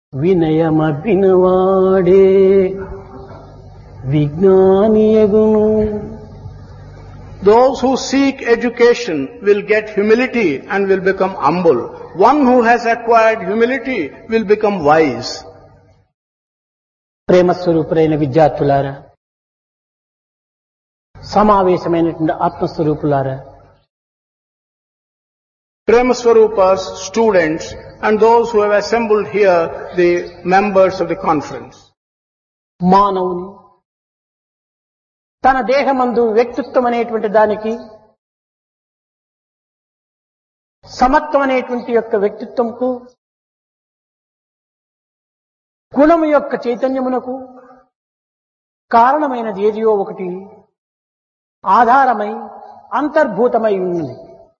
వినయమభినవాడే విజ్ఞానియగును. Those who seek education will get humility and will become humble. One who has acquired humility will become wise. ప్రేమస్వరూపులైన విద్యార్థులారా, సమావేశమైనటువంటి ఆత్మస్వరూపులారా, Prema Swarupas, students, and those who have assembled here, the members of the conference. మానవుని తన దేహమందు వ్యక్తిత్వం అనేటువంటి దానికి సమత్వం అనేటువంటి యొక్క వ్యక్తిత్వంకు గుణము యొక్క చైతన్యమునకు కారణమైనది ఏదియో ఒకటి ఆధారమై అంతర్భూతమై ఉన్నది.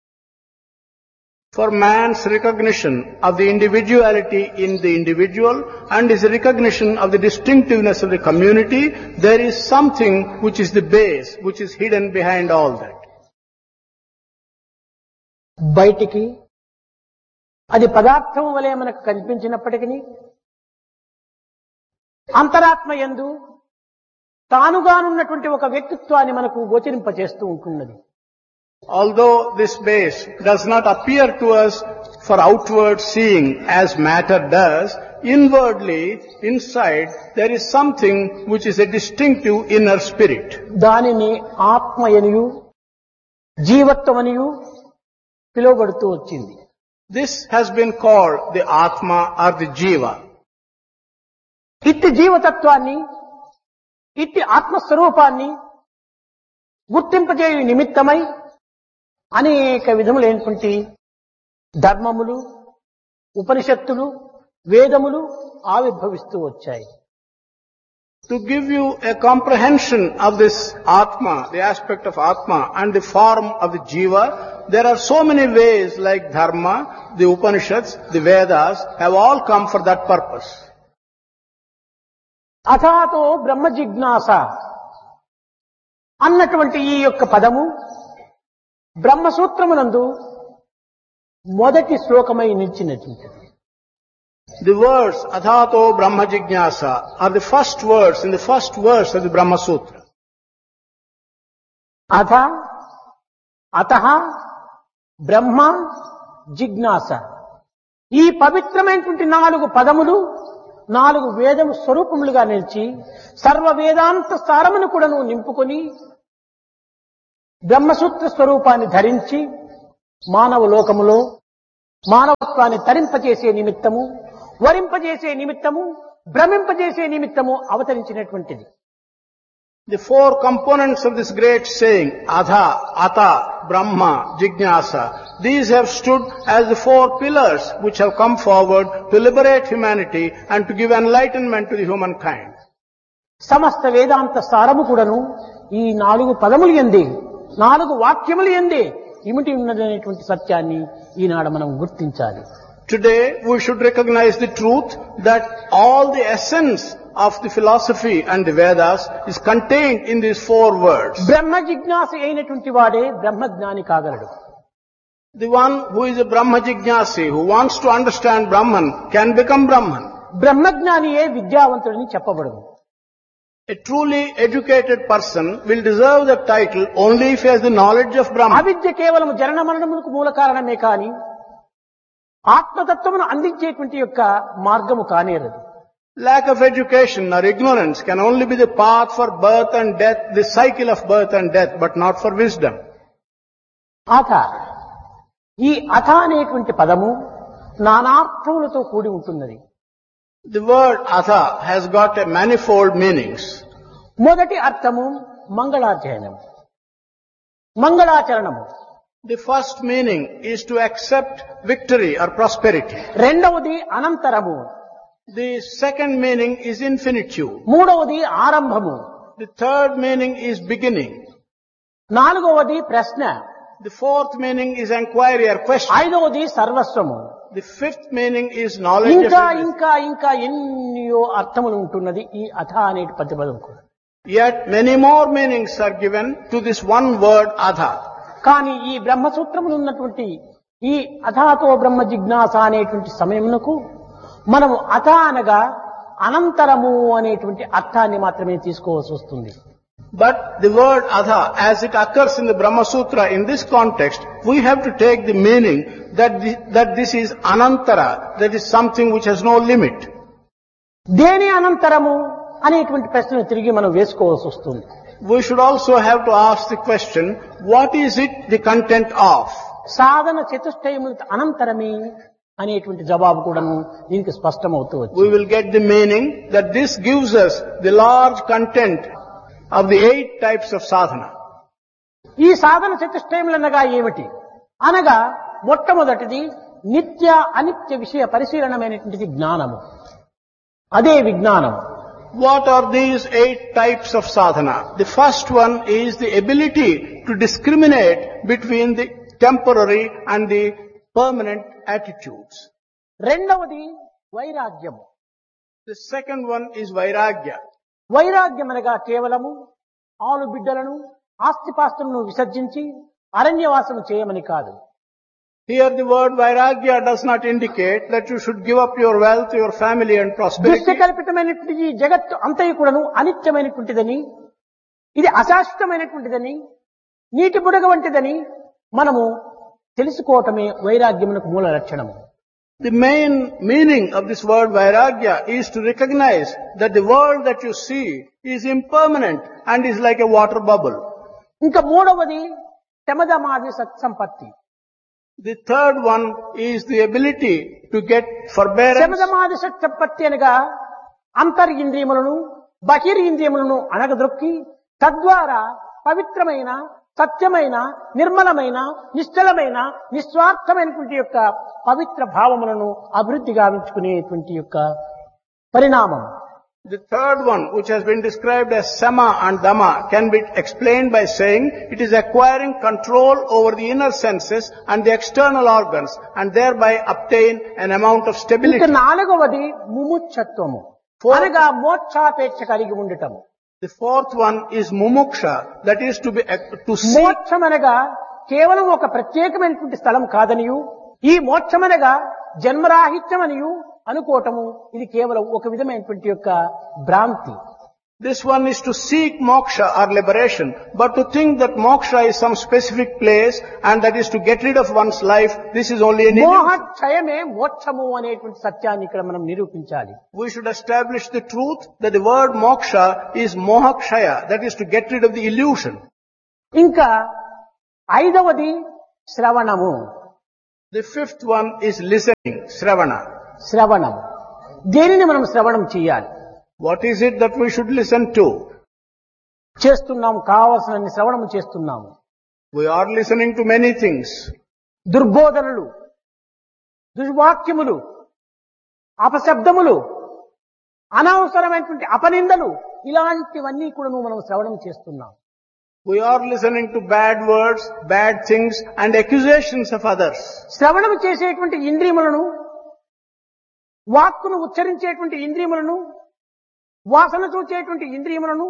For man's recognition of the individuality in the individual and his recognition of the distinctiveness of the community, there is something which is the base, which is hidden behind all that. బయటికి అది పదార్థం వలె మనకు కనిపించినప్పటికీ అంతరాత్మ యందు తానుగానున్నటువంటి ఒక వ్యక్తిత్వాన్ని మనకు గోచరింపచేస్తూ ఉంటున్నది. Although this base does not appear to us for outward seeing as matter does, inwardly, inside, there is something which is a distinctive inner spirit. దానిని ఆత్మయనియు జీవత్వమనియు పిలువబడుతూ వచ్చింది. This has been called the Atma or the Jiva. ఇట్టి జీవతత్వాన్ని, ఇట్టి ఆత్మస్వరూపాన్ని గుర్తింపజేయు నిమిత్తమై అనేక విధములైనటువంటి ధర్మములు, ఉపనిషత్తులు, వేదములు ఆవిర్భవిస్తూ వచ్చాయి. To give you a comprehension of this Atma, the aspect of Atma and the form of the Jiva, there are so many ways like Dharma, the Upanishads, the Vedas have all come for that purpose. అథాతో బ్రహ్మ జిజ్ఞాస అన్నటువంటి ఈ యొక్క పదము బ్రహ్మసూత్రమునందు మొదటి శ్లోకమై నిలిచినటువంటిది. The words Athato Brahma Jignasa are the first words in the first verse of the Brahma Sutra. అథ అతః బ్రహ్మ జిజ్ఞాస, ఈ పవిత్రమైనటువంటి 4 పదములు 4 వేదము స్వరూపములుగా నిలిచి సర్వ వేదాంత సారమును కూడాను నింపుకొని బ్రహ్మసూత్ర స్వరూపాన్ని ధరించి మానవ లోకములో మానవత్వాన్ని తరింపజేసే నిమిత్తము, వరింపజేసే నిమిత్తము, భ్రమింపజేసే నిమిత్తము అవతరించినటువంటిది. The 4 components of this great saying, Adha, Ata, Brahma, Jignasa, these have stood as the 4 pillars which have come forward to liberate humanity and to give enlightenment to the humankind. సమస్త వేదాంత సారము కూడాను ఈ 4 పదములు యందే, 4 వాక్యములు యందే ఇమిటి ఉన్నదనేటువంటి సత్యాన్ని ఈనాడు మనం గుర్తించాలి. Today we should recognize the truth that all the essence of the philosophy and the Vedas is contained in these 4 words. బ్రహ్మ జిజ్ఞాస అయినటువంటి వాడే బ్రహ్మజ్ఞాని కాగలడు. The one who is a Brahma Jignasi, who wants to understand Brahman, can become Brahman. బ్రహ్మజ్ఞానియే విద్యావంతుడని చెప్పబడును. A truly educated person will deserve that title only if he has the knowledge of Brahman. అవిద్య కేవలం జనన మరణములకు మూల కారణమే కాని ఆత్మతత్వమును అందించేటువంటి యొక్క మార్గము కానేరదు. Lack of education or ignorance can only be the path for birth and death, the cycle of birth and death, but not for wisdom. అథ, ఈ అథ అనేటువంటి పదము నానార్థములతో కూడి ఉంటున్నది. The word Atha has got a manifold meanings. మొదటి అర్థము మంగళాచరణము, మంగళాచరణము. The first meaning is to accept victory or prosperity. రెండవది అనంతరము, The second meaning is infinitude. మూడవది ఆరంభము, The third meaning is beginning. నాలుగవది ప్రశ్న, The fourth meaning is inquiry or question. ఐదవది సర్వస్వము. The fifth meaning is knowledge of ఇంకా everything. ఇంకా ఇంకా ఎన్నో అర్థములు ఉంటున్నది ఈ అథ అనే ప్రతిపదం కూడా. Yet many more meanings are given to this one word Adha. కానీ ఈ బ్రహ్మసూత్రములు ఉన్నటువంటి ఈ అథాతో బ్రహ్మ జిజ్ఞాస అనేటువంటి సమయమునకు మనము అథ అనగా అనంతరము అనేటువంటి అర్థాన్ని మాత్రమే తీసుకోవాల్సి వస్తుంది. But the word adha, as it occurs in the Brahma Sutra in this context, we have to take the meaning that this is anantara, that is something which has no limit. దేని అనంతరము అనేటువంటి ప్రశ్నను తిరిగి మనం వేసుకోవాల్సి వస్తుంది. We should also have to ask the question, what is it the content of? సాధన చతుష్టయముల అనంతరమే అనేటువంటి జవాబు కూడాను దీనికి స్పష్టమవుతూ We వచ్చింది. will get the meaning that this gives us the large content of the 8 types of sadhana. ఈ సాధన చతుష్టయములు అనగా ఏమిటి అనగా మొట్టమొదటిది నిత్య అనిత్య విషయ పరిశీలనమైనటువంటిది జ్ఞానము, అదే విజ్ఞానం. What are these 8 types of sadhana? The first one is the ability to discriminate between the temporary and the permanent attitudes. రెండవది వైరాగ్యము. The second one is vairagya. వైరాగ్యం అనగా కేవలము ఆలు బిడ్డలను ఆస్తిపాస్తులను విసర్జించి అరణ్యవాసము చేయమని కాదు. Here the word vairagya does not indicate that you should give up your wealth, your family and prosperity. దృశ్యకల్పితమైనటువంటి ఈ జగత్తు అంతయు కూడాను అనిత్యమైనటువంటిదని, ఇది అశాశ్వతమైనటువంటిదని, నీటి బుడగ వంటిదని మనము తెలుసుకోవటమే వైరాగ్యమునకు మూల లక్షణము. The main meaning of this word vairagya is to recognize that the world that you see is impermanent and is like a water bubble. ఇంకా మూడవది శమదమాది సత్సంపత్తి. The third one is the ability to get forbearance. శమదమాది సత్సంపత్తి అనగా అంతరింద్రియములను బహిరింద్రియములను అణగదొక్కి తద్వారా పవిత్రమైన సత్యమైన నిర్మలమైన నిశ్చలమైన నిస్వార్థమైనటువంటి యొక్క పవిత్ర భావములను అభివృద్ధి గావించుకునేటువంటి యొక్క పరిణామం. The third one, which has been described as sama and dhamma, can be explained by saying it is acquiring control over the inner senses and the external organs and thereby obtain an amount of ఇంకా stability. నాలుగవది ముముక్షత్వము అనగా మోక్షాపేక్ష కలిగి ఉండటము. The fourth one is mumuksha, that is to seek. మోక్షం అనగా కేవలం ఒక ప్రత్యేకమైనటువంటి స్థలం కాదనియు, ఈ మోక్షం అనగా జన్మరాహిత్యమనియు అనుకోవటము ఇది కేవలం ఒక విధమైనటువంటి యొక్క భ్రాంతి. This one is to seek moksha or liberation, but to think that moksha is some specific place and that is to get rid of one's life, this is only an illusion. మోహక్షయమే మోక్షము అనేటువంటి సత్యాన్ని ఇక్కడ మనం నిరూపించాలి. We should establish the truth that the word moksha is mohakshaya, that is to get rid of the illusion. ఇంకా ఐదవది శ్రవణము. The fifth one is listening, shravana. శ్రవణం దేనిని మనం శ్రవణం చేయాలి? What is it that we should listen to? చేస్తున్నాం, కావలసిన శ్రవణము చేస్తున్నాము. We are listening to many things. దుర్బోధనలు, దుర్వాక్యములు, అపశబ్దములు, అనవసరమైనటువంటి అపనిందలు, ఇలాంటివన్నీ కూడా మనం శ్రవణం చేస్తున్నాం. We are listening to bad words, bad things and accusations of others. శ్రవణం చేసేటువంటి ఇంద్రియములను, వాక్కును ఉచ్చరించేటువంటి ఇంద్రియములను, వాసన చూచేటువంటి ఇంద్రియములను,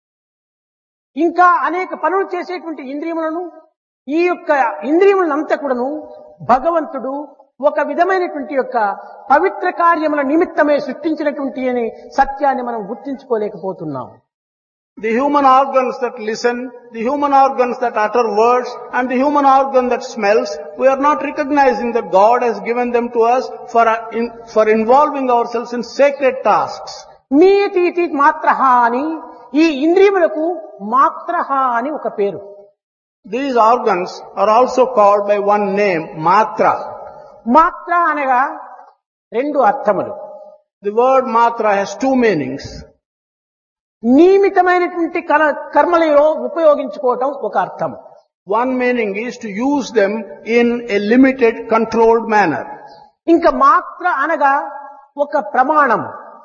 ఇంకా అనేక పనులు చేసేటువంటి ఇంద్రియములను, ఈ యొక్క ఇంద్రియములంతా కూడాను భగవంతుడు ఒక విధమైనటువంటి యొక్క పవిత్ర కార్యముల నిమిత్తమే సృష్టించినటువంటి అనే సత్యాన్ని మనం గుర్తించుకోలేకపోతున్నాం. The human organs that listen, the human organs that utter words, and the human organ that smells, we are not recognizing that God has given them to us for involving ourselves in sacred tasks. మీతి మాత్రహ అని ఈ ఇంద్రియములకు మాత్రహ అని ఒక పేరు. These organs are also called by one name, matra. మాత్ర అనగా రెండు అర్థములు. The word matra has 2 meanings. నియమితమైనటువంటి కర్మలలో ఉపయోగించుకోవటం ఒక అర్థం. One meaning is to use them in a limited, controlled manner. ఇంకా మాత్ర అనగా ఒక ప్రమాణం.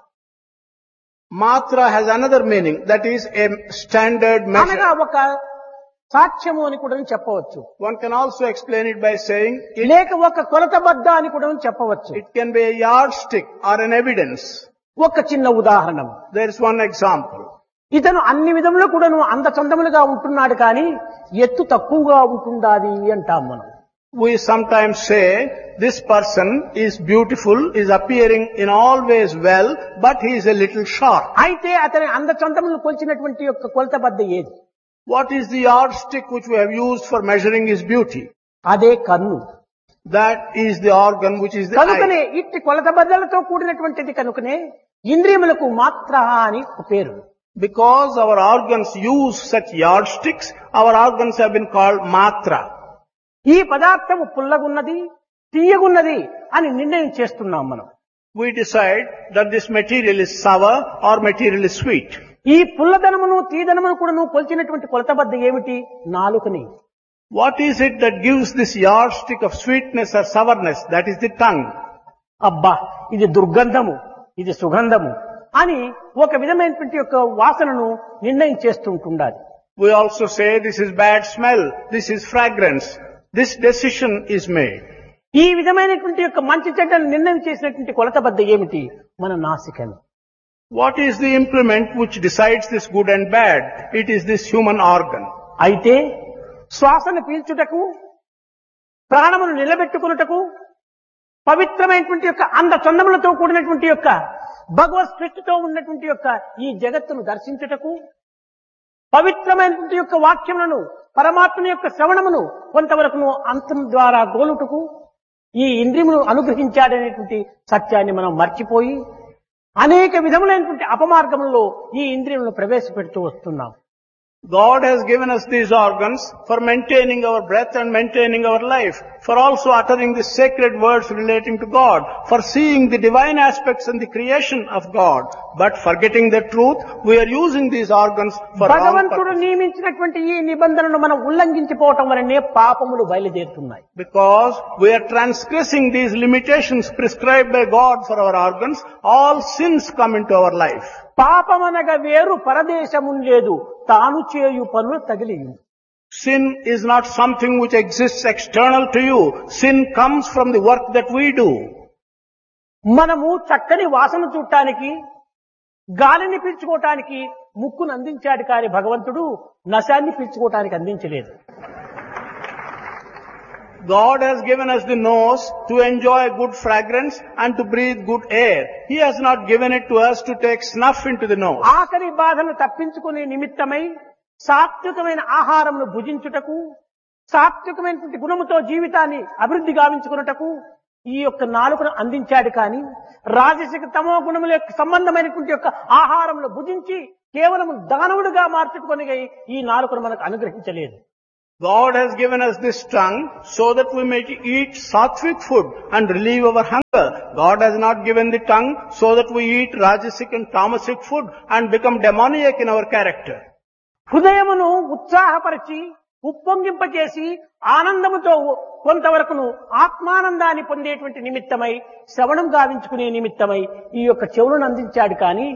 Matra has another meaning, that is a standard అనగా measure. ఒక సాక్ష్యము అని కూడా చెప్పవచ్చు, One can also explain it by saying లేక ఒక కొలతబద్ద అని కూడా చెప్పవచ్చు. it can be a yardstick or an evidence. ఒక చిన్న ఉదాహరణ, There is one example. ఇతను అన్ని విధములు కూడాను అందచందములుగా ఉంటున్నాడు కానీ ఎత్తు తక్కువగా ఉంటుండాది అంటాం మనం. We sometimes say, this person is beautiful, is appearing in all ways well, but he is a little short. అయితే అతని అందచందములను కొలిచినటువంటి యొక్క కొలతబద్ద ఏది? What is the yardstick which we have used for measuring his beauty? అదే కన్ను. That is the organ which is the కనుకనే eye. ఇట్టి కొలతబద్దలతో కూడినటువంటిది కనుకనే ఇంద్రియములకు మాత్ర అని ఒక పేరు. Because our organs use such yardsticks, our organs have been called matra. ఈ పదార్థము పుల్లగున్నది, తీయగున్నది అని నిర్ణయం చేస్తున్నాం మనం. We decide that this material is sour or material is sweet. ఈ పుల్లదనమును తీదనమును కూడా నువ్వు కొలిచినటువంటి కొలతబద్ద ఏమిటి? నాలుకని. What is it that gives this yardstick of sweetness or sourness? That is the tongue. అబ్బా ఇది దుర్గంధము, ఇది సుగంధము అని ఒక విధమైనటువంటి యొక్క వాసనను నిర్ణయం చేస్తుంటుండాలి. We also say this is bad smell, this is fragrance. This decision is made. ఈ విధమైనటువంటి యొక్క మంచి చెడ్డను నిర్ణయం చేసినటువంటి కొలతబద్ద ఏమిటి? మన నాసికను. What is the implement which decides this good and bad? It is this human organ. అయితే శ్వాసను పీల్చుటకు, ప్రాణమును నిలబెట్టుకున్నటకు, పవిత్రమైనటువంటి యొక్క అందచందములతో కూడినటువంటి యొక్క భగవత్ సృష్టితో ఉన్నటువంటి యొక్క ఈ జగత్తును దర్శించుటకు, పవిత్రమైనటువంటి యొక్క వాక్యములను, పరమాత్మని యొక్క శ్రవణమును కొంతవరకు అంతం ద్వారా గోలుటకు ఈ ఇంద్రియమును అనుగ్రహించాడనేటువంటి సత్యాన్ని మనం మర్చిపోయి అనేక విధములైనటువంటి అపమార్గములలో ఈ ఇంద్రియములను ప్రవేశపెడుతూ వస్తున్నాం. God has given us these organs for maintaining our breath and maintaining our life, for also uttering the sacred words relating to God, for seeing the divine aspects in the creation of God. But forgetting the truth, we are using these organs for wrong భగవంతుడు purposes. నియమించినటువంటి ఈ నిబంధనను మనం ఉల్లంఘించిపోవటం వలనే పాపములు బయలుదేరుతున్నాయి. Because we are transgressing these limitations prescribed by God for our organs, all sins come into our life. పాపమనగా వేరు పరదేశము లేదు, తాను చేయు పనులు తగిలియు. Sin is not something which exists external to you. Sin comes from the work that we do. మనము చక్కని వాసన చూడటానికి, గాలిని పీల్చుకోవటానికి ముక్కును అందించాడు కానీ భగవంతుడు నశాన్ని పీల్చుకోవటానికి అందించలేదు. God has given us the nose to enjoy good fragrance and to breathe good air. He has not given it to us to take snuff into the nose. ఆకలి బాధను తప్పించుకునే నిమిత్తమై సాత్వికమైన ఆహారమును భుజించుటకు, సాత్వికమైనటువంటి గుణముతో జీవితాన్ని అభివృద్ధి గావించుకున్నటకు ఈ యొక్క నాలుకను అందించాడు కానీ రాజసిక తమో గుణముల సంబంధమైనటువంటి యొక్క ఆహారమును భుజించి కేవలం దానవుడిగా మార్చుకొని ఈ నాలుకను మనకు అనుగ్రహించలేదు. God has given us this tongue so that we may eat sattvic food and relieve our hunger. God has not given the tongue so that we eat rajasic and tamasic food and become demoniac in our character. హృదయమును ఉత్సాహపరిచి ఉప్పొంగింపచేసి ఆనందముతో కొంతవరకును ఆత్మానందాన్ని పొందేటువంటి నిమిత్తమై శ్రవణం గావించుకునే నిమిత్తమై ఈ యొక్క చెవులను అందించాడు కానీ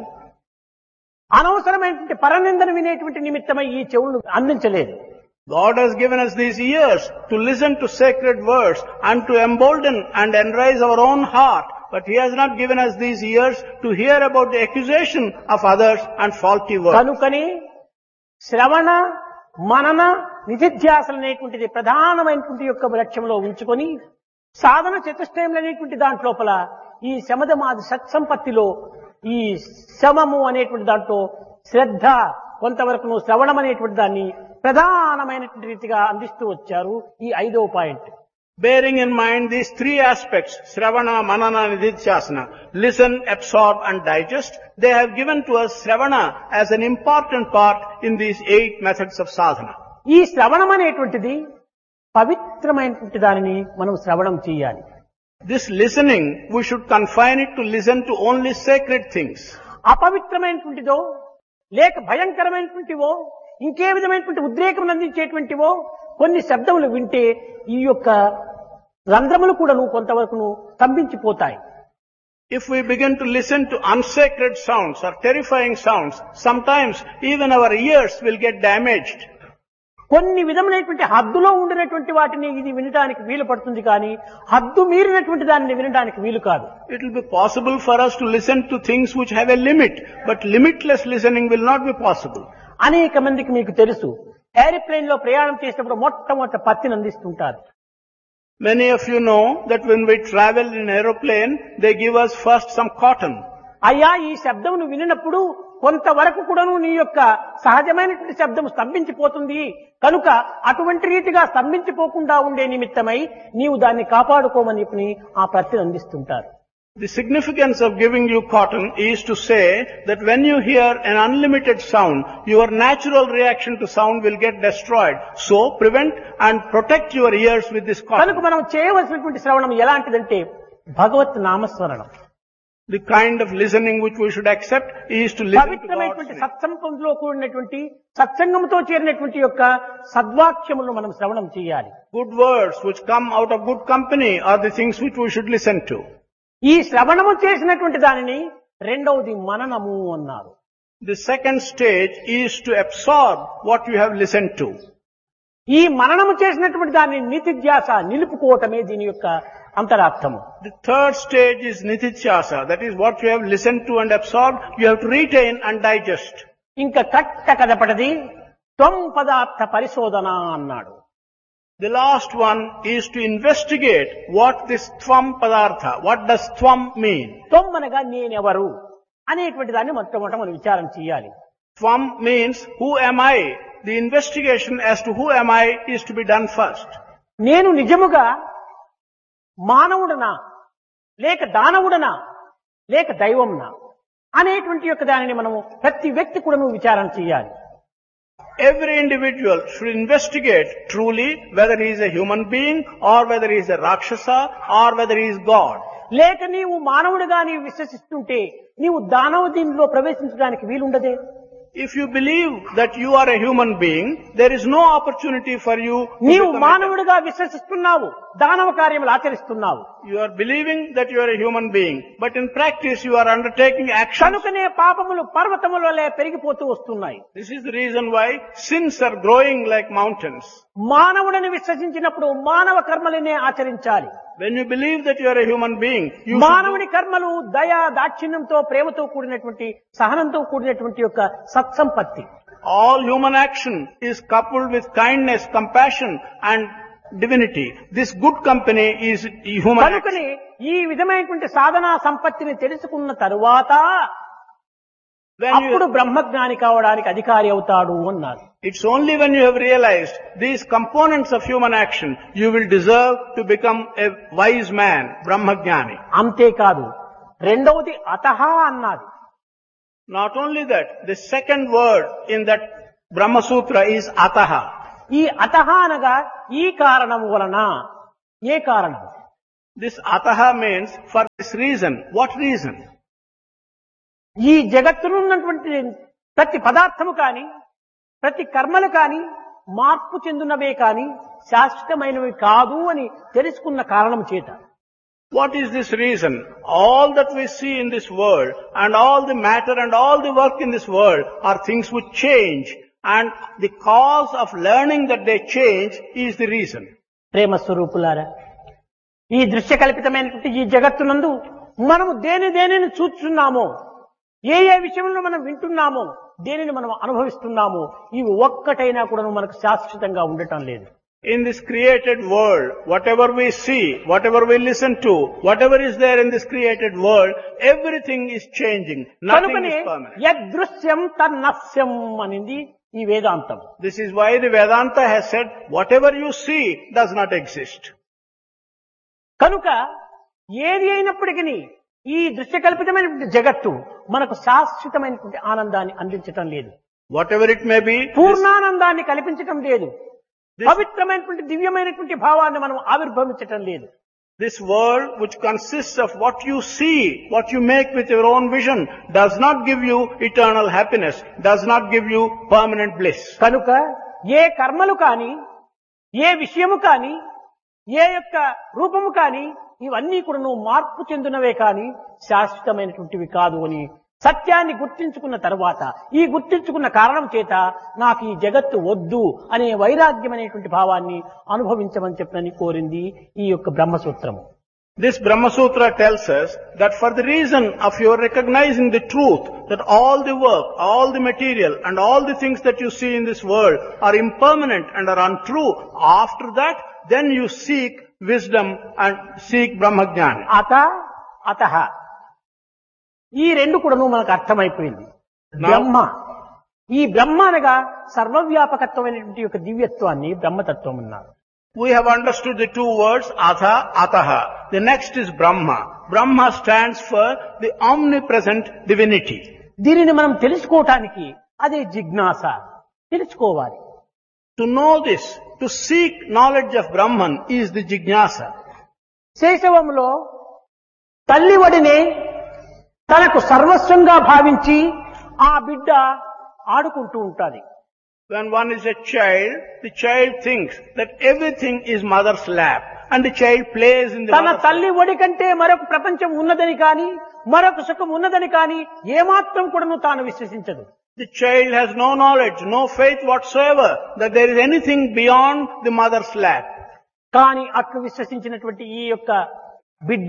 అనవసరమైనటువంటి పరనిందను వినేటువంటి నిమిత్తమై ఈ చెవులను అందించలేదు. God has given us these ears to listen to sacred words and to embolden and enrise our own heart. But He has not given us these ears to hear about the accusation of others and faulty words. కనుకని శ్రవణ, మనన, నిధిధ్యాసలు అనేటువంటిది ప్రధానమైనటువంటి యొక్క లక్ష్యంలో ఉంచుకొని సాధన చతుష్టయం అనేటువంటి దాంట్లోపల ఈ శమదమాది సత్సంపత్తిలో ఈ శమము అనేటువంటి దాంట్లో శ్రద్ధ, కొంతవరకు శ్రవణం అనేటువంటి దాన్ని ప్రధానమైనటువంటి రీతిగా అందిస్తూ వచ్చారు. ఈ 5వ point. Bearing in mind these three aspects, Shravana, Manana, Nididhyasana, listen, absorb and digest, they have given to us Shravana as an important part in these 8 methods of sadhana. ఈ శ్రవణం అనేటువంటిది పవిత్రమైనటువంటి దానిని మనం శ్రవణం చేయాలి. This listening, we should confine it to listen to only sacred things. అపవిత్రమైనటువంటిదో లేక భయంకరమైనటువంటివో ఇంకే విధమైనటువంటి ఉద్రేకం అందించేటువంటివో కొన్ని శబ్దములు వింటే ఈ యొక్క రంధ్రములు కూడా కొంతవరకు స్తంభించిపోతాయి. If we begin to listen to unsacred sounds or terrifying sounds, sometimes even our ears will get damaged. కొన్ని విధములైనటువంటి హద్దులో ఉండినటువంటి వాటిని ఇది వినడానికి వీలు పడుతుంది కానీ హద్దు మీరినటువంటి దానిని వినడానికి వీలు కాదు. It will be possible for us to listen to things which have a limit, but limitless listening will not be possible. అనేక మందికి మీకు తెలుసు, ఏరోప్లేన్ లో ప్రయాణం చేసినప్పుడు మొట్టమొదట పత్తిని అందిస్తుంటారు. Many of you know that when we travel in aeroplane, they give us first some cotton. అయ్యా ఈ శబ్దమును వినినప్పుడు కొంతవరకు కూడాను నీ యొక్క సహజమైనటువంటి శబ్దం స్తంభించిపోతుంది కనుక అటువంటి రీతిగా స్తంభించిపోకుండా ఉండే నిమిత్తమై నీవు దాన్ని కాపాడుకోమని ఆ ప్రతిని అందిస్తుంటారు. The significance of giving you cotton is to say that when you hear an unlimited sound, your natural reaction to sound will get destroyed. So prevent and protect your ears with this కనుక cotton. మనం చేయవలసినటువంటి శ్రవణం ఎలాంటిదంటే భగవత్ నామస్మరణం. The kind of listening which we should accept is to listen to God's పవిత్రమైనటువంటి name. సత్సంగంలో కూడినటువంటి సత్సంగంతో చేరినటువంటి యొక్క సద్వాక్యములను మనం శ్రవణం చేయాలి. Good words which come out of good company are the things which we should listen to. ఈ శ్రవణము చేసినటువంటి దానిని రెండవది మననము అన్నారు. The second stage is to absorb what you have listened to. ఈ మననము చేసినటువంటి దాన్ని నితిధ్యాస నిలుపుకోవటమే దీని యొక్క అంతరార్థము. The third stage is nitithyasa. That is what you have listened to and absorbed, you have to retain and digest. ఇంకా కట్ట కదపటది త్వం పదార్థ పరిశోధన అన్నాడు. The last one is to investigate what this tvam padartha, what does tvam mean? త్వం అనగా నేనెవరు అనేటువంటి దాన్ని మొట్టమొదట మనం విచారం చేయాలి. Tvam means who am I? The investigation as to who am I is to be done first. నేను నిజముగా మానవుడనా లేక దానవుడనా లేక దైవంనా అనేటువంటి యొక్క దానిని మనము ప్రతి వ్యక్తి కూడా విచారణ చేయాలి. Every individual should investigate truly whether he is a human being or whether he is a Rakshasa or whether he is God. లేక నీవు మానవుడిగా నీవు విశ్వసిస్తుంటే నీవు దానవ దీనిలో ప్రవేశించడానికి వీలుండదే. If you believe that you are a human being, there is no opportunity for you to నీవు become a మానవుడిగా విశ్వసిస్తున్నావు, దానవ కార్యములు ఆచరిస్తున్నావు. You are believing that you are a human being, but in practice you are undertaking actions. కనుకనే పాపములు పర్వతముల వలె పెరిగిపోతూ వస్తున్నాయి. This is the reason why sins are growing like mountains. మానవుడిని విశ్వసించినప్పుడు మానవ కర్మలనే ఆచరించాలి. When you believe that you are a human being, you మానవుని కర్మలు దయ దాక్షిణ్యంతో ప్రేమతో కూడినటువంటి సహనంతో కూడినటువంటి యొక్క సత్సంపత్తి. all human action is coupled with kindness, compassion and divinity. This good company is human action. కనుకనే ఈ విధమైనటువంటి సాధనా సంపత్తిని తెలుసుకున్న తరువాత When అప్పుడు బ్రహ్మజ్ఞాని కావడానికి అధికారి అవుతాడు అన్నారు. it's only when you have realized these components of human action, you will deserve to become a wise man, Brahmajnani. అంతేకాదు రెండవది అతహ అన్నది. Not only that, the second word in that Brahma Sutra is ataha. ఈ అతహ అనగా ఈ కారణము వలన. ఏ కారణం? This ataha means for this reason. What reason? ఈ జగత్తులో ఉన్నటువంటి ప్రతి పదార్థము కాని ప్రతి కర్మలు కాని మార్పు చెందునవే కాని శాశ్వతమైనవి కాదు అని తెలుసుకున్న కారణం చేత. What is this reason? All that we see in this world and all the matter and all the work in this world are things which change, and the cause of learning that they change is the reason. ప్రేమ స్వరూపులారా, ఈ దృశ్య కల్పితమైనటువంటి ఈ జగత్తునందు మనము దేనిని చూస్తున్నామో, ఏ విషయంలో మనం వింటున్నామో, దేనిని మనం అనుభవిస్తున్నామో, ఇవి ఒక్కటైనా కూడా మనకు శాశ్వతంగా ఉండటం లేదు. In this created world, whatever we see, whatever we listen to, whatever is there in this created world, everything is changing. Nothing కనుకనే is permanent. యదృశ్యం తన్నస్యం అనింది ఈ వేదాంతం. This is why the Vedanta has said, whatever you see does not exist. కనుక ఏది అయినప్పటికీ ఈ దృశ్యకల్పితమైనటువంటి జగత్తు మనకు శాశ్వతమైనటువంటి ఆనందాన్ని అందించటం లేదు. Whatever it may be, పూర్ణానందాన్ని కల్పించటం లేదు. పవిత్రమైనటువంటి దివ్యమైనటువంటి భావాన్ని మనం ఆవిర్భవించటం లేదు. this world which consists of what you see, what you make with your own vision, does not give you eternal happiness, does not give you permanent bliss. కనుక ఏ కర్మలు కాని, ఏ విషయము కాని, ఏ యొక్క రూపము కాని, ఇవన్నీ కూడా మార్పు చెందినవే కాని శాశ్వతమైనటువంటివి కాదు అని సత్యాన్ని గుర్తించుకున్న తర్వాత, ఈ గుర్తించుకున్న కారణం చేత నాకు ఈ జగత్తు వద్దు అనే వైరాగ్యమైనటువంటి భావాన్ని అనుభవించమని చెప్పని కోరింది ఈ యొక్క బ్రహ్మసూత్రము. This Brahma Sutra tells us that for the reason of your recognizing the truth that all the work, all the material and all the things that you see in this world are impermanent and are untrue, after that then you seek wisdom and seek Brahmajnana. అత అతః ఈ రెండు కూడాను మనకు అర్థమైపోయింది. Now- బ్రహ్మ, ఈ బ్రహ్మ అనగా సర్వవ్యాపకత్వమైనటువంటి యొక్క దివ్యత్వాన్ని బ్రహ్మతత్వం అన్నారు. We have understood the two words, atha, ataha. The next is Brahma. Brahma stands for the omnipresent divinity. దీనిని మనం తెలుసుకోవటానికి అదే జిజ్ఞాస, తెలుసుకోవాలి. To know this, to seek knowledge of Brahman is the jignasa. శైశవంలో తల్లి ఒడినే తనకు సర్వస్వంగా భావించి ఆ బిడ్డ ఆడుకుంటూ ఉంటాది. When one is a child, the child thinks that everything is mother's lap and the child plays in the తన mother's తల్లి ఒడి కంటే మరొక ప్రపంచం ఉన్నదని కానీ మరొక సుఖం ఉన్నదని కానీ ఏమాత్రం కూడాను తాను విశ్వసించదు. The child has no knowledge, no faith whatsoever that there is anything beyond the mother's lap. కానీ అట్లు విశ్వసించినటువంటి ఈ యొక్క బిడ్డ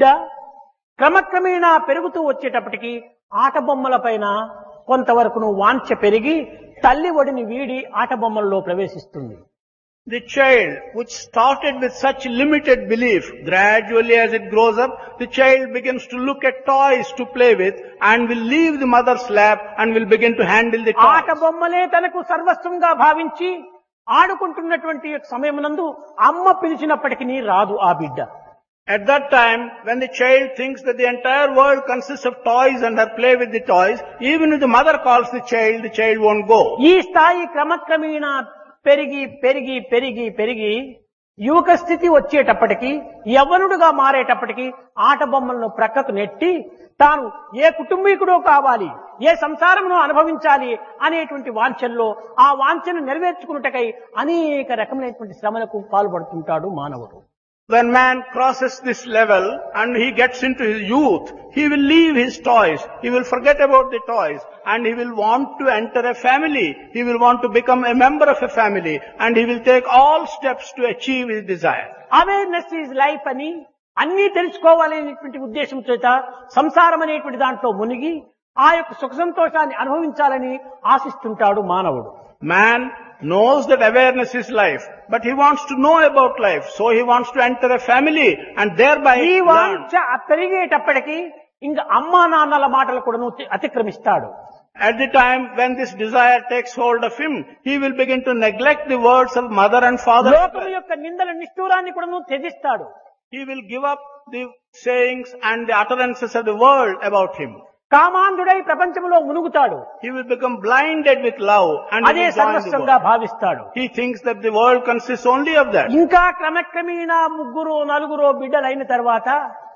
క్రమక్రమేణా పెరుగుతూ వచ్చేటప్పటికి ఆట బొమ్మల పైన కొంతవరకును వాంఛ పెరిగి తల్లి ఒడిని వీడి ఆట బొమ్మలలో ప్రవేశిస్తుంది. The child, which started with such limited belief, gradually as it grows up, the child begins to look at toys to play with and will leave the mother's lap and will begin to handle the ఆట toys. బొమ్మలే తనకు సర్వస్వంగా భావించి ఆడుకుంటున్నటువంటి సమయమునందు అమ్మ పిలిచినప్పటికీ రాదు ఆ బిడ్డ. At that time, when the child thinks that the entire world consists of toys and her play with the toys, even if the mother calls the child won't go. ఈ స్థాయి క్రమక్రమేణా పెరిగి పెరిగి పెరిగి పెరిగి యువక స్థితి వచ్చేటప్పటికి యవ్వనుడుగా మారేటప్పటికి ఆట బొమ్మలను ప్రక్కకు నెట్టి తాను ఏ కుటుంబీకుడో కావాలి, ఏ సంసారమును అనుభవించాలి అనేటువంటి వాంఛల్లో ఆ వాంఛను నెరవేర్చుకున్నటకై అనేక రకమైనటువంటి శ్రమలకు పాల్పడుతుంటాడు మానవుడు. When man crosses this level and he gets into his youth, he will leave his toys, he will forget about the toys and he will want to enter a family, he will want to become a member of a family and he will take all steps to achieve his desire. Awareness is life అని అన్నీ తెలుసుకోవాలనేటువంటి ఉద్దేశం చేత సంసారం అనేటువంటి దాంట్లో మునిగి ఆ యొక్క సుఖ సంతోషాన్ని అనుభవించాలని ఆశిస్తుంటాడు మానవుడు. Man knows that awareness is life, but he wants to know about life, so he wants to enter a family and thereby ఈ learn. వాంఛ పెరిగేటప్పటికి ఇంకా అమ్మా నాన్నల మాటలు కూడా అతిక్రమిస్తాడు. At the time when this desire takes hold of him, he will begin to neglect the words of mother and father. లోకము యొక్క నిందల నిష్ఠూరాన్ని కూడా త్యజిస్తాడు. He will give up the sayings and the utterances of the world about him. కామాంధుడై ప్రపంచంలో మునుగుతాడు. He will become blinded with love and he అదే will join the సర్వస్వంగా world. భావిస్తాడు. He thinks that the world consists only of that. ఇంకా క్రమక్రమేణా ముగ్గురు నలుగురు బిడ్డలైన తర్వాత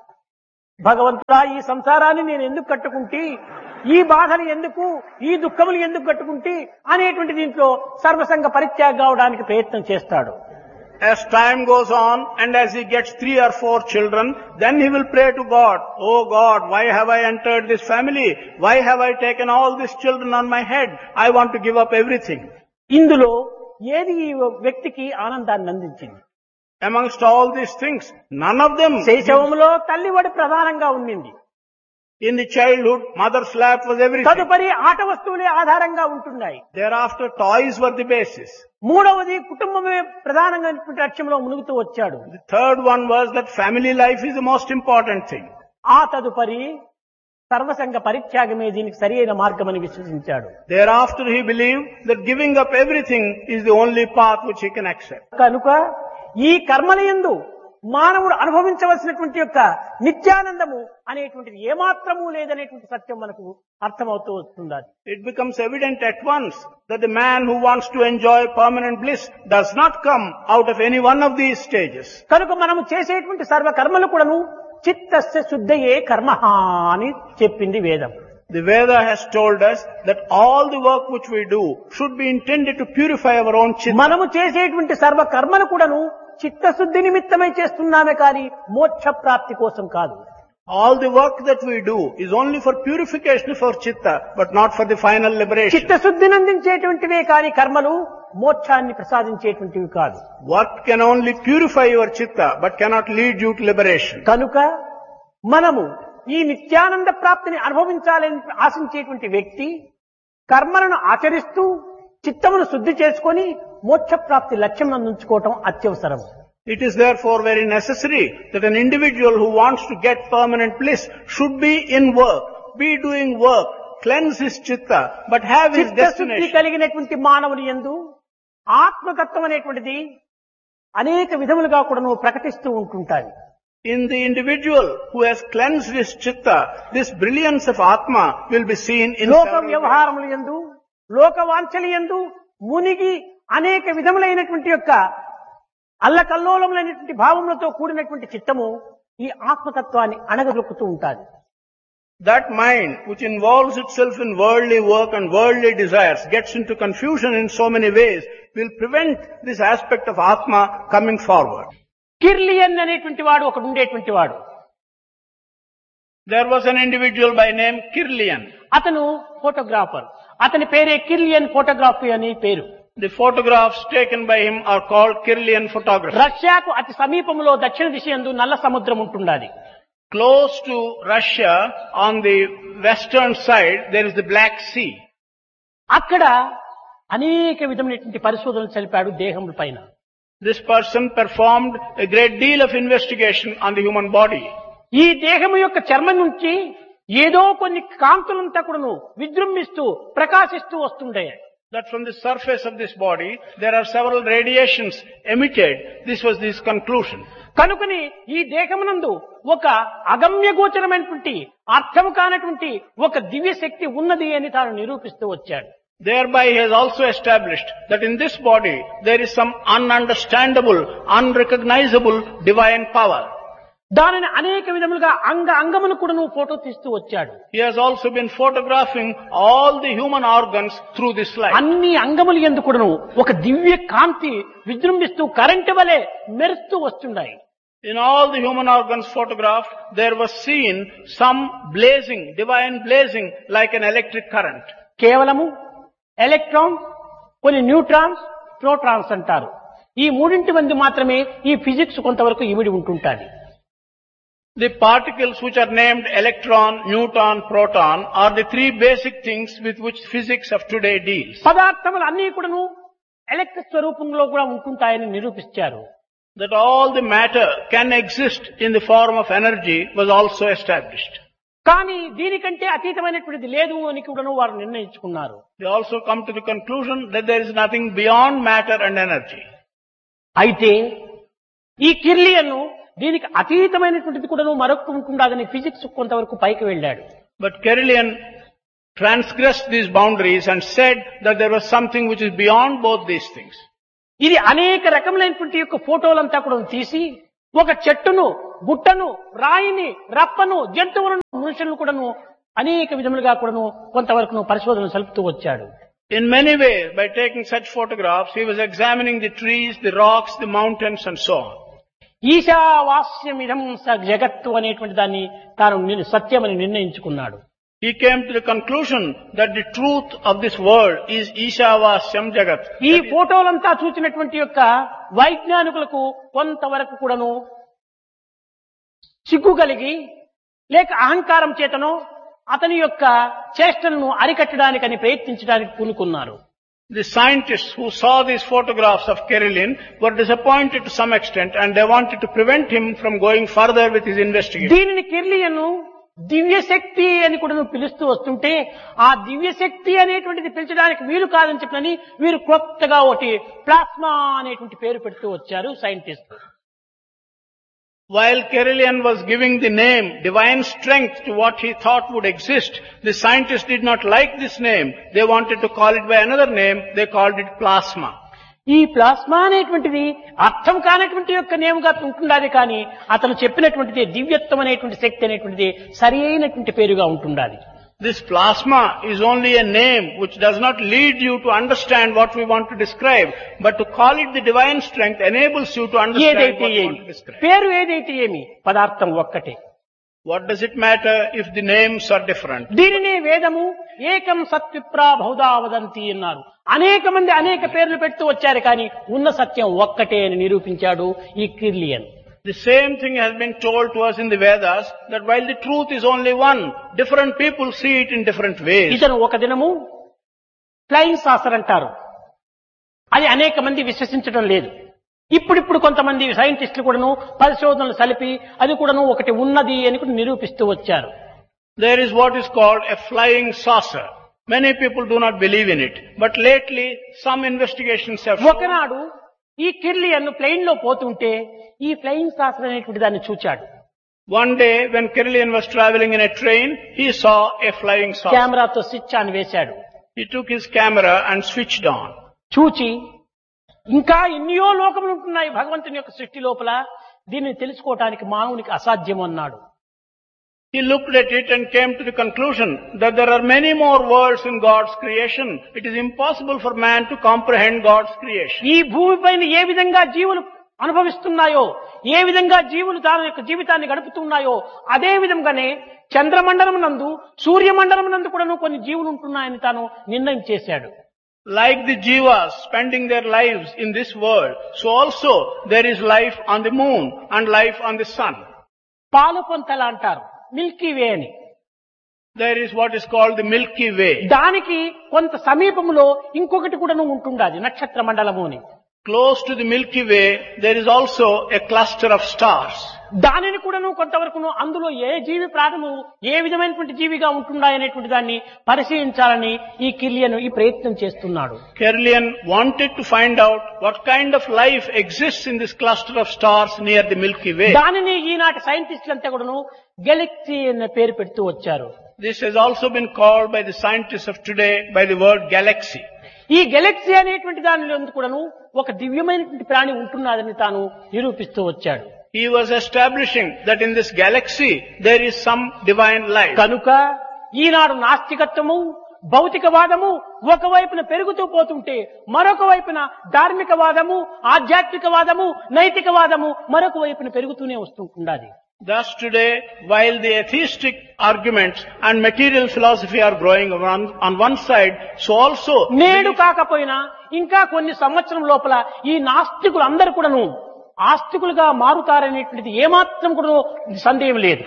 భగవంతుడా ఈ సంసారాన్ని నేను ఎందుకు కట్టుకుంటే, ఈ బాధలు ఎందుకు, ఈ దుఃఖములు ఎందుకు కట్టుకుంటే అనేటువంటి దీంట్లో సర్వసంగ పరిత్యాగ కావడానికి ప్రయత్నం చేస్తాడు. As time goes on and as he gets 3 or 4 children, then he will pray to God, "Oh God, why have I entered this family? Why have I taken all these children on my head? I want to give up everything." ఇందులో ఏది ఈ వ్యక్తికి ఆనందాన్ని అందించింది? Amongst all these things, none of them. శైశవంలో తల్లి ఒడి ప్రధానంగా ఉండింది. In the childhood, mother's lap was everything. తదుపరి ఆట వస్తువులే ఆధారంగా ఉంటున్నాయి. Thereafter, toys were the basis. మూడవది కుటుంబమే ప్రధానంగా లక్ష్యంలో మునుగుతూ వచ్చాడు. The third one was that family life is the most important thing. ఆ తదుపరి సర్వసంగ పరిత్యాగమే దీనికి సరి అయిన మార్గమని విశ్వసించాడు. Thereafter, he believed that giving up everything is the only path which he can accept. కనుక ఈ కర్మలయందు మానవుడు అనుభవించవలసినటువంటి యొక్క నిత్యానందము అనేటువంటిది ఏమాత్రము లేదనేటువంటి సత్యం మనకు అర్థమవుతూ వస్తుంది. It becomes evident at once that the man who wants to enjoy permanent bliss does not come out of any one of these stages. కనుక మనము చేసేటువంటి సర్వ కర్మలు కూడాను చిత్తస్య శుద్ధయే కర్మః అని చెప్పింది వేదం. The Veda has told us that all the work which we do should be intended to purify our own chitta. మనము చేసేటువంటి సర్వ కర్మలు కూడాను చిత్తశుద్ధి నిమిత్తమై చేస్తున్నామే కానీ మోక్ష ప్రాప్తి కోసం కాదు. All the work that we do is only for purification for chitta, but not for the final liberation. చిత్తశుద్ధిని అందించేటువంటివే కానీ కర్మలు మోక్షాన్ని ప్రసాదించేటువంటివి కాదు. Work can only purify your chitta, but cannot lead you to liberation. కనుక మనము ఈ నిత్యానంద ప్రాప్తిని అనుభవించాలని ఆశించేటువంటి వ్యక్తి కర్మలను ఆచరిస్తూ చిత్తమును శుద్ధి చేసుకొని మోక్ష ప్రాప్తి లక్ష్యం ఉంచుకోవటం అత్యవసరం. It is therefore very necessary that an individual who wants to get permanent bliss should be in work, be doing work, cleanse his chitta, but have his చిత్తశుద్ధి destination. కలిగినటువంటి మానవుని యందు ఆత్మతత్వం అనేటువంటిది అనేక విధములుగా కూడా నువ్వు ప్రకటిస్తూ ఉంటుంటాది. In the individual who has cleansed his chitta, this brilliance of Atma will be seen in లోక several ways. వ్యవహారముల యందు లోక వాంఛల యందు మునిగి అనేక విధములైనటువంటి యొక్క అల్లకల్లోలములైనటువంటి భావములతో కూడినటువంటి చిత్తము ఈ ఆత్మతత్వాన్ని అణగదొక్కుతూ ఉంటాది. That mind which involves itself in worldly work and worldly desires gets into confusion in so many ways will prevent this aspect of Atma coming forward. Kirlian అనేటువంటి వాడు ఒకడు ఉండేటువంటి వాడు. There was an individual by name Kirlian. అతను photographer. అతని పేరే Kirlian photography అని పేరు. The photographs taken by him are called Kirlian photography. రష్యాకు అతి సమీపంలో దక్షిణ దిశ యందు నల్ల సముద్రం ఉంటున్నది. Close to Russia, on the western side, there is the Black Sea. అక్కడ అనేక విధమైనటువంటి పరిశోధనలు జరిపాడు దేహముల పైన. This person performed a great deal of investigation on the human body. ఈ దేహము యొక్క చర్మం నుంచి ఏదో కొన్ని కాంతులంతా కూడాను విజృంభిస్తూ ప్రకాశిస్తూ వస్తుండే. That from the surface of this body, there are several radiations emitted. This was his conclusion. కనుకని ఈ దేహమునందు ఒక అగమ్య గోచరమైనటువంటి అర్థము కానటువంటి ఒక దివ్య శక్తి ఉన్నది అని తాను నిరూపిస్తూ వచ్చాడు. Thereby he has also established that in this body there is some ununderstandable, unrecognizable divine power. దానిని అనేక విధములుగా అంగమును కూడా నువ్వు ఫోటో తీస్తూ వచ్చాడు. He has also been photographing all the human organs through this light. అన్ని అంగములు యందు కూడాను ఒక దివ్య కాంతి విజృంభిస్తూ కరెంటు వలె మెరుస్తూ వస్తున్నాయి. In all the human organs photographed, there was seen some blazing, divine blazing like an electric current. కేవలము ఎలక్ట్రాన్, కొన్ని neutrons, protons అంటారు. ఈ మూడింటి మంది మాత్రమే ఈ ఫిజిక్స్ కొంతవరకు ఇమిడి ఉంటుంటాది. The particles which are named electron, neutron, proton are the three basic things with which physics of today deals. పదార్థములు అన్ని కూడాను ఎలక్ట్రిక్ స్వరూపంలో కూడా ఉంటుంటాయని నిరూపించారు. That all the matter can exist in the form of energy was also established. కానీ దీనికంటే అతీతమైనటువంటిది లేదు అని కూడాను వారు నిర్ణయించుకున్నారు. They also come to the conclusion that there is nothing beyond matter and energy. అయితే ఈ కిర్లియన్ దీనికి అతీతమైనటువంటిది కూడాను మరొకటి ఉంటుండదని ఫిజిక్స్ కొంతవరకు పైకి వెళ్ళాడు. But Kirlian transgressed these boundaries and said that there was something which is beyond both these things. ఇది అనేక రకములైనటువంటి యొక్క ఫోటోలంతా కూడా తీసి ఒక చెట్టును, గుట్టను, రాయిని, రప్పను, జంతువులను, మనుషులను కూడాను అనేక విధములుగా కూడాను కొంతవరకు పరిశోధన సలుపుతూ వచ్చాడు. In many ways, by taking such photographs, he was examining the trees, the rocks, the mountains and so on. ఈశావాస్యమిదం స జగత్తు అనేటువంటి దాన్ని తాను సత్యమని నిర్ణయించుకున్నాడు. He came to the conclusion that the truth of this world is Ishavasyam Jagat. ఈ ఫోటోలంతా చూసినటువంటి యొక్క వైజ్ఞానికులకు కొంతవరకు కూడాను సిగ్గు కలిగి లేక అహంకారం చేతనో అతని యొక్క చేష్టలను అరికట్టడానికని ప్రయత్నించడానికి పూనుకున్నారు. The scientists who saw these photographs of Kirlian were disappointed to some extent and they wanted to prevent him from going further with his investigation. దీనిని కిర్లియన్ దివ్యశక్తి అని కూడా పిలుస్తూ వస్తుంటే ఆ దివ్యశక్తి అనేటువంటిది పిలిచడానికి వీలు కాదని చెప్పని వీరు కొత్తగా ఒకటి ప్లాస్మా అనేటువంటి పేరు పెడుతూ వచ్చారు scientist. While Kirlian was giving the name divine strength to what he thought would exist, the scientists did not like this name. They wanted to call it by another name. They called it plasma. ఈ plasma అనేటువంటిది అర్థం కానటువంటి యొక్క నేముగా ఉంటుండాలి కానీ అతను చెప్పినటువంటిది దివ్యత్వం అనేటువంటి శక్తి అనేటువంటిది సరి అయినటువంటి పేరుగా ఉంటుండాలి. This plasma is only a name which does not lead you to understand what we want to describe, but to call it the divine strength enables you to understand what we want to describe. పేరు ఏదైతే ఏమి పదార్థం ఒక్కటే. What does it matter if the names are different? దీనినే వేదము ఏకం సత్విప్రా బహుదా వదంతి అన్నారు. అనేక మంది అనేక పేర్లు పెడుతూ వచ్చారు కానీ ఉన్న సత్యం ఒక్కటే అని నిరూపించాడు ఈ Kirlian. The same thing has been told to us in the Vedas that while the truth is only one, different people see it in different ways. ఇతను ఒక దినము ఫ్లయింగ్ సాసర్ అంటారు. అది అనేక మంది విశ్వసించడం లేదు. ఇప్పుడిప్పుడు కొంతమంది సైంటిస్టులు కూడాను పరిశోధనలు సలిపి అది కూడాను ఒకటి ఉన్నది అని కూడా నిరూపిస్తూ వచ్చారు. There is what is called a flying saucer. Many people do not believe in it. But lately, some investigations have shown ఒకనాడు ఈ కిర్లియన్ ప్లేన్ లో పోతుంటే ఈ ఫ్లయింగ్ సాసర్ అనేటువంటి దాన్ని చూచాడు. one day when Kirlian was traveling in a train, he saw a flying saucer. కెమెరాతో switch on వేశాడు. He took his camera and switched on. చూచి ఇంకా ఎన్నో లోకములు ఉంటున్నాయి భగవంతుని యొక్క సృష్టి లోపల, దీన్ని తెలుసుకోవటానికి మానవునికి అసాధ్యం అన్నాడు. He looked at it and came to the conclusion that there are many more worlds in God's creation. It is impossible for man to comprehend God's creation. ఈ భూమిపైన ఏ విధంగా జీవులు అనుభవిస్తున్నాయో, ఏ విధంగా జీవులు తన యొక్క జీవితాన్ని గడుపుతున్నాయో అదే విధంగానే చంద్రమండలం నందు సూర్యమండలం నందు కూడా కొన్ని జీవులు ఉంటున్నాయని తాను నిర్ణయం చేశాడు. Like the jivas spending their lives in this world, so also there is life on the moon and life on the sun. పాలు పొంతల అంటారు, మిల్కీ వే అని. There is what is called the Milky Way. దానికి కొంత సమీపంలో ఇంకొకటి కూడా ఉంటుండాది, నక్షత్ర మండలము అని. Close to the Milky Way, there is also a cluster of stars. దానిని కూడాను కొంతవరకు అందులో ఏ జీవి ప్రాణము ఏ విధమైనటువంటి జీవిగా ఉంటుండాయనేటువంటి దాన్ని పరిశీలించాలని ఈ కిర్లియన్ ఈ ప్రయత్నం చేస్తున్నాడు. Kirlian wanted to find out what kind of life exists in this cluster of stars near the Milky Way. దానిని ఈనాటి సైంటిస్టులంతా కూడాను గెలాక్సీ అనే పేరు పెడుతూ వచ్చారు. This has also been called by the scientists of today by the word galaxy. ఈ Galaxy అనేటువంటి దానిలో కూడాను ఒక దివ్యమైనటువంటి ప్రాణి ఉంటున్నదని తాను నిరూపిస్తూ వచ్చాడు. He was establishing that in this galaxy there is some divine life. కనుక ఈనాడు నాస్తికత్వము భౌతికవాదము ఒకవైపున పెరుగుతూ పోతుంటే మరొక వైపున ధార్మికవాదము ఆధ్యాత్మికవాదము నైతికవాదము మరొక వైపున పెరుగుతూనే వస్తుంటున్నది. Thus today, while the atheistic arguments and material philosophy are growing on one side, so also నేడు కాకపోయినా ఇంకా కొన్ని సంవత్సరం లోపల ఈ నాస్తికులు అందరూ కూడాను ఆస్తికులుగా మారుతారనేటువంటిది ఏమాత్రం కూడా సందేహం లేదు.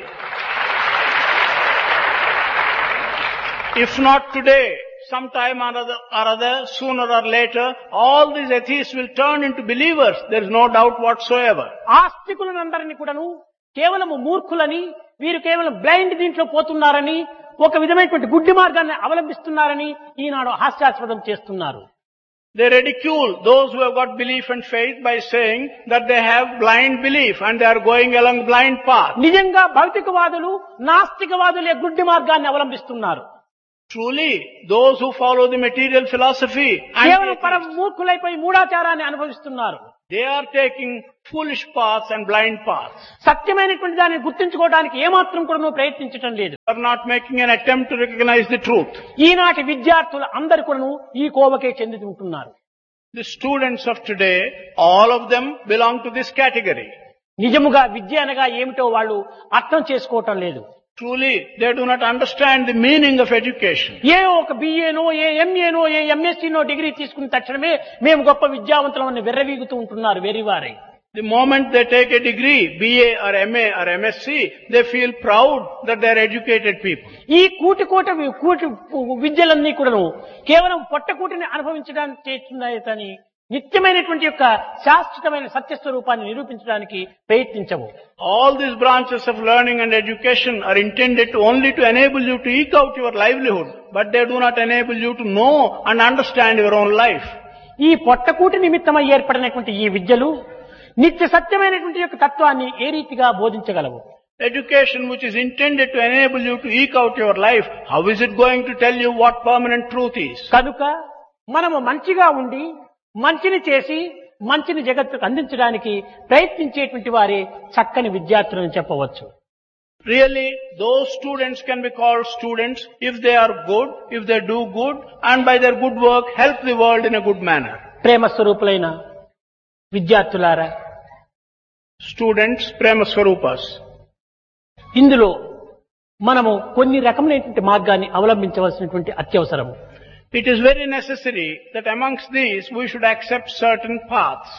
If not today, sometime or other, sooner or later, all these atheists will turn into believers. There is no doubt whatsoever. ఆస్తికులందరినీ కూడాను కేవలము మూర్ఖులని, వీరు కేవలం బ్లైండ్ దీంట్లో పోతున్నారని, ఒక విధమైనటువంటి గుడ్డి మార్గాన్ని అవలంబిస్తున్నారని ఈనాడు హాస్యాస్పదం చేస్తున్నారు. They ridicule those who have got belief and faith by saying that they have blind belief and they are going along blind path. నిజంగా భౌతికవాదులు నాస్తికవాదులే గుడ్డి మార్గాన్ని అవలంబిస్తున్నారు. Truly, those who follow the material philosophy కేవలం and పరం మూర్ఖులైపోయి మూఢాచారాన్ని అనుభవిస్తున్నారు. they are taking foolish paths and blind paths. సత్యమైనటువంటి దాన్ని గుర్తించుకోవడానికి ఏమాత్రం కూడా ప్రయత్నించటం లేదు. They are not making an attempt to recognize the truth. ఈనాటి విద్యార్థులు అందరు కూడా ఈ కోవకే చెంది ఉంటున్నారు. The students of today, all of them belong to this category. నిజముగా విద్య అనగా ఏమిటో వాళ్ళు అర్థం చేసుకోవటం లేదు. Truly, they do not understand the meaning of education. ఏ ఒక బిఏనో ఏ ఎంఏనో ఏ ఎంఎస్సీనో డిగ్రీ తీసుకున్న తక్షణమే మేము గొప్ప విద్యావంతులమని వెర్రవీగుతూ ఉంటున్నారు వెర్రివారై. The moment they take a degree, BA or MA or MSc, they feel proud that they are educated people. ఈ కూటి విద్యలన్నీ కూడాను కేవలం పొట్టకూటిని అనుభవించడానికి చేస్తున్నాయి కానీ నిత్యమైనటువంటి యొక్క శాశ్వతమైన సత్యస్వరూపాన్ని నిరూపించడానికి ప్రయత్నించవు. All these branches of learning and education are intended only to enable you to eke out your livelihood, but they do not enable you to know and understand your own life. ఈ పొట్టకూటి నిమిత్తమై ఏర్పడినటువంటి ఈ విద్యలు నిత్య సత్యమైనటువంటి యొక్క తత్వాన్ని ఏ రీతిగా బోధించగలవు? Education which is intended to enable you to eke out your life, how is it going to tell you what permanent truth is? కనుక మనము మంచిగా ఉండి మంచిని చేసి మంచిని జగత్తుకు అందించడానికి ప్రయత్నించేటువంటి వారే చక్కని విద్యార్థులను చెప్పవచ్చు. Really, those students can be called students if they are good, if they do good, and by their good work help the world in a good manner. ప్రేమ స్వరూపులైన విద్యార్థులారా, Students, Prema Swarupas. ఇందులో మనము కొన్ని రకమైనటువంటి మార్గాన్ని అవలంబించవలసినటువంటి అత్యవసరము. It is very necessary that amongst these we should accept certain paths.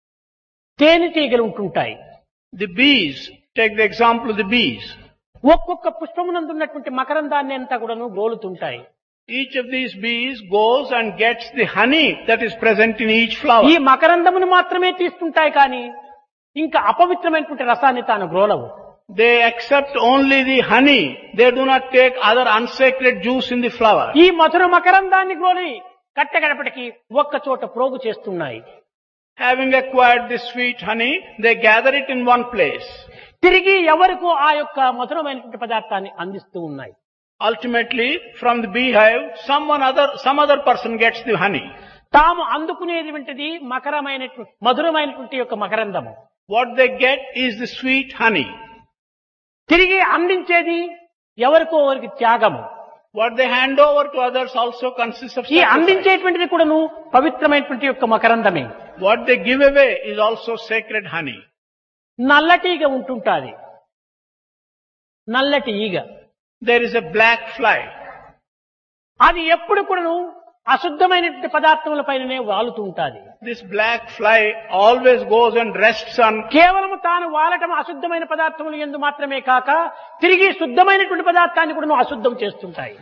తేనెటీగలు ఉంటుంటాయి. The bees, take the example of the bees. ఒక్కొక్క పుష్పమునందున్నటువంటి మకరందాన్ని అంతా కూడాను గోలుతుంటాయి. Each of these bees goes and gets the honey that is present in each flower. ఈ మకరందమును మాత్రమే తీసుకుంటాయి కానీ ఇంకా అపవిత్రమైనటువంటి రసాన్ని తాను గ్రోలవు. They accept only the honey. They do not take other unsacred juice in the flower. ఈ మధుర మకరందాన్ని గ్రోలి కట్టగడపటికి ఒక్క చోట ప్రోగు చేస్తున్నాయి. Having acquired this sweet honey, they gather it in one place. తిరిగి ఎవరికో ఆ యొక్క మధురమైనటువంటి పదార్థాన్ని అందిస్తూ ఉన్నాయి. Ultimately, from the beehive, some other person gets the honey. తాము అందుకునేటువంటిది మధురమైనటువంటి యొక్క మకరందము. What they get is the sweet honey. తిరిగి అందించేది ఎవరికో వారికి త్యాగము. What they hand over to others also consists of ఈ sacrifice. అందించేటువంటిది కూడాను పవిత్రమైనటువంటి యొక్క మకరందమే. What they give away is also sacred honey. నల్లటీగ ఉంటుంటాది. నల్లటి ఈగ. There is a black fly. అది ఎప్పుడు కూడాను అశుద్ధమైనటువంటి పదార్థముల పైననే వాలుతూ ఉంటాది. This black fly always goes and rests on. కేవలం తాను వాలటం అశుద్ధమైన పదార్థములు యందు మాత్రమే కాక తిరిగి శుద్ధమైనటువంటి పదార్థాన్ని కూడా అశుద్ధం చేస్తుంటాయి.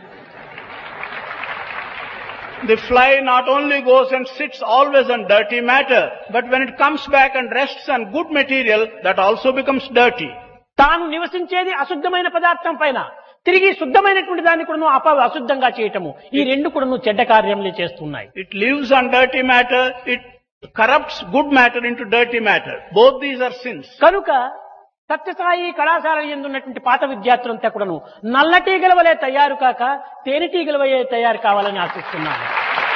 The fly not only goes and sits always on dirty matter, but when it comes back and rests on good material, that also becomes dirty. తాను నివసించేది అశుద్ధమైన పదార్థం పైన తిరిగి శుద్ధమైనటువంటి దాన్ని కూడా అశుద్ధంగా చేయటము, ఈ రెండు కూడా చెడ్డ కార్యములే చేస్తున్నాయి. It lives on dirty matter, it corrupts good matter into dirty matter. Both these are sins. కనుక సత్యసాయి కళాశాల యందు ఉన్నటువంటి పాత విద్యార్థులంతా కూడాను నల్లటీగల వలె తయారు కాక తేనెటీగల వలె తయారు కావాలని ఆశిస్తున్నాను.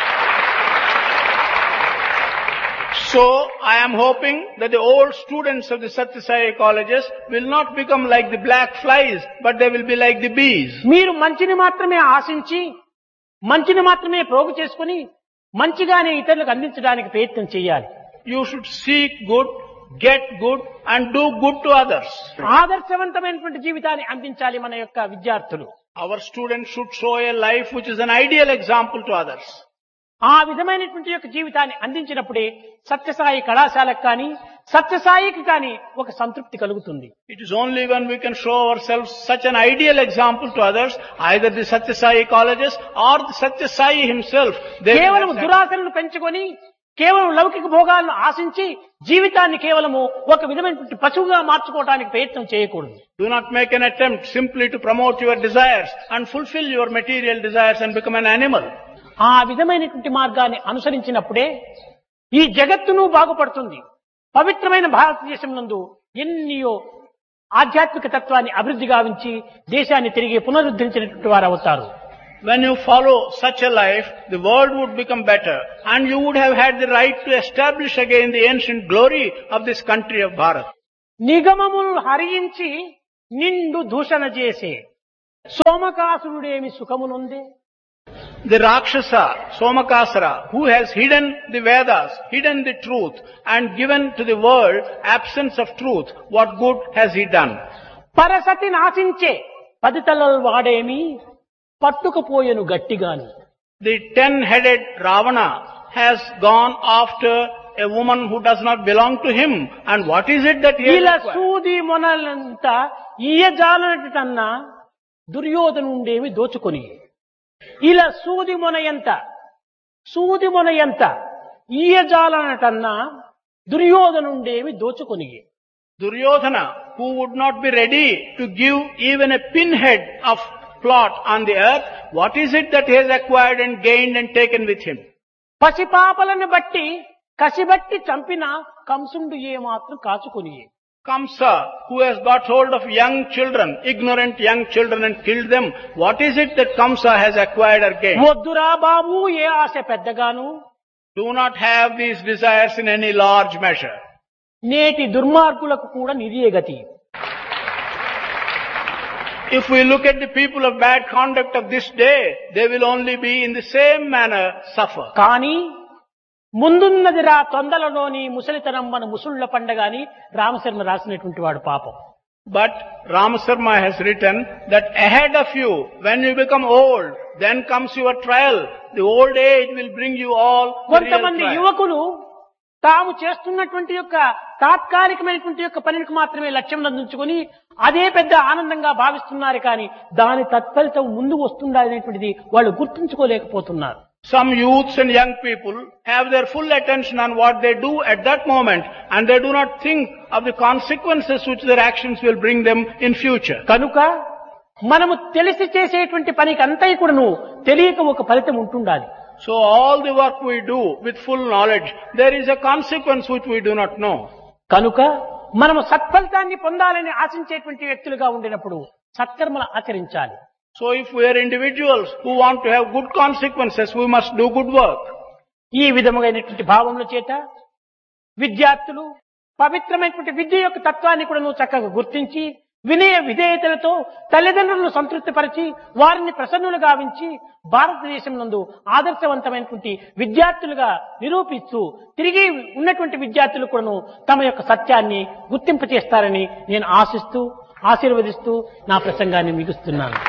So, I am hoping that the old students of the Satya Sai colleges will not become like the black flies, but they will be like the bees. మీరు మంచిని మాత్రమే ఆశించి మంచిని మాత్రమే ప్రోగు చేసుకుని మంచిగానే ఇతరులకు అందించడానికి ప్రయత్నం చేయాలి. You should seek good, get good and do good to others. ఆదర్శవంతమైనటువంటి జీవితాన్ని అందించాలి మన యొక్క విద్యార్థులు. Our students should show a life which is an ideal example to others. ఆ విధమైనటువంటి యొక్క జీవితాన్ని అందించినప్పుడే సత్యసాయి కళాశాలకు కానీ సత్యసాయికి కానీ ఒక సంతృప్తి కలుగుతుంది. It is only when we can show ourselves such an ideal example to others, either the Satya Sai colleges or the Satya Sai himself. కేవలం దురాశలను పెంచుకొని కేవలం లౌకిక భోగాలను ఆశించి జీవితాన్ని కేవలము ఒక విధమైనటువంటి పశువుగా మార్చుకోవడానికి ప్రయత్నం చేయకూడదు. Do not make an attempt simply to promote your desires and fulfill your material desires and become an animal. ఆ విధమైనటువంటి మార్గాన్ని అనుసరించినప్పుడే ఈ జగత్తును బాగుపడుతుంది. పవిత్రమైన భారతదేశం నందు ఎన్నో ఆధ్యాత్మిక తత్వాన్ని అభివృద్ధి గావించి దేశాన్ని తిరిగి పునరుద్ధరించినటువంటి వారు అవుతారు. When you follow such a life, the world would become better and you would have had the right to establish again the ancient glory of this country of Bharat. నిగమములు హరించి నిండు దూషణ చేసే సోమకాసురుడేమి సుఖమునుందే. The Rakshasa, Somakasara, who has hidden the Vedas, hidden the truth and given to the world absence of truth, what good has he done? పరసతి నాశించే పదితలల్ వాడేమి పట్టుకుపోయెను గట్టిగాని. The 10-headed Ravana has gone after a woman who does not belong to him. And what is it that he has ఇలా acquired? సూది మొనలంతా ఈయజాలనటన్నా దుర్యోధనుండేవి దోచుకొని. ఇలా సూది మొన ఎంత ఈయజాలనటన్నా దుర్యోధనుండేవి దోచుకొని. Duryodhana, who would not be ready to give even a pinhead of plot on the earth, what is it that he has acquired and gained and taken with him? పసిపాపలను బట్టి కసిబట్టి చంపిన కంసుండు ఏమాత్రం కాచుకొని. Kamsa, who has got hold of young children, ignorant young children and killed them, what is it that Kamsa has acquired or gained? వద్దురా బాబు ఏ ఆశ పెద్దగాను. Do not have these desires in any large measure. నేటి దుర్మార్గులకు కూడా నిదియే గతి. If we look at the people of bad conduct of this day, they will only be in the same manner suffer. కానీ ముందున్నది రా తొందరలోని ముసలితనం మన ముసుళ్ల పండగాని రామశర్మ రాసినటువంటి వాడు పాపం. But Ramasarma has written that ahead of you, when you become old, then comes your trial. The old age will bring you all the real కొంతమంది trial. యువకులు తాము చేస్తున్నటువంటి యొక్క తాత్కాలికమైనటువంటి యొక్క పనికి మాత్రమే లక్ష్యం అందించుకొని అదే పెద్ద ఆనందంగా భావిస్తున్నారు కానీ దాని తత్ఫలితం ముందు వస్తుందనేటువంటిది వాళ్ళు గుర్తుంచుకోలేకపోతున్నారు. Some youths and young people have their full attention on what they do at that moment, and they do not think of the consequences which their actions will bring them in future. కనుక మనము తెలిసి చేసేటువంటి పనికి అంతా కూడాను తెలియక ఒక ఫలితం ఉంటుండాలి. So all the work we do with full knowledge, there is a consequence which we do not know. కనుక మనము సత్ఫలితాన్ని పొందాలని ఆశించేటువంటి వ్యక్తులుగా ఉండినప్పుడు సత్కర్మలు ఆచరించాలి. So if we are individuals who want to have good consequences, we must do good work. ఈ విధముగైనటువంటి భావముల చేత విద్యార్థులు పవిత్రమైనటువంటి విద్య యొక్క తత్వాన్ని కూడా నువ్వు చక్కగా గుర్తించి వినయ విధేయతలతో తల్లిదండ్రులను సంతృప్తిపరిచి వారిని ప్రసన్నులు గావించి భారతదేశం నందు ఆదర్శవంతమైనటువంటి విద్యార్థులుగా నిరూపిస్తూ తిరిగి ఉన్నటువంటి విద్యార్థులు కూడాను తమ యొక్క సత్యాన్ని గుర్తింపచేస్తారని నేను ఆశిస్తూ ఆశీర్వదిస్తూ నా ప్రసంగాన్ని ముగిస్తున్నాను.